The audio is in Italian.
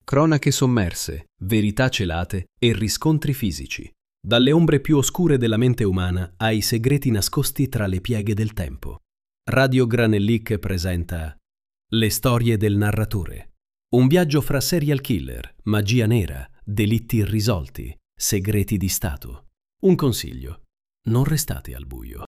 Cronache sommerse, verità celate e riscontri fisici. Dalle ombre più oscure della mente umana ai segreti nascosti tra le pieghe del tempo. Radio Granellic presenta Le storie del narratore. Un viaggio fra serial killer, magia nera, delitti irrisolti, segreti di Stato. Un consiglio: non restate al buio.